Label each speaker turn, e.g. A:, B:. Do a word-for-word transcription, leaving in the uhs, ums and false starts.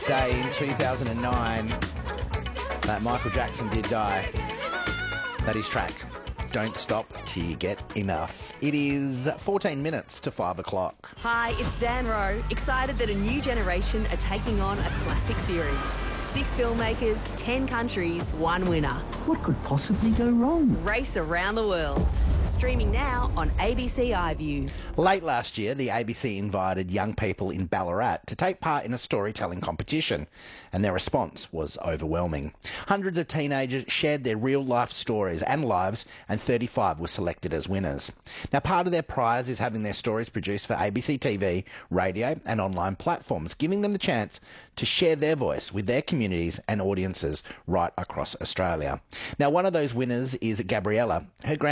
A: Day in two thousand nine that Michael Jackson did die. That is track Don't Stop Till You Get Enough. It is fourteen minutes to five o'clock.
B: Hi, it's Zan Rowe. Excited that a new generation are taking on a classic series. Six filmmakers, ten countries, one winner.
C: What could possibly go wrong?
B: Race around the world. Streaming now on A B C iView.
A: Late last year, the A B C invited young people in Ballarat to take part in a storytelling competition, and their response was overwhelming. Hundreds of teenagers shared their real-life stories and lives, and thirty-five were selected as winners. Now, part of their prize is having their stories produced for A B C T V, radio and online platforms, giving them the chance to share their voice with their communities and audiences right across Australia. Now, one of those winners is Gabriella. Her grand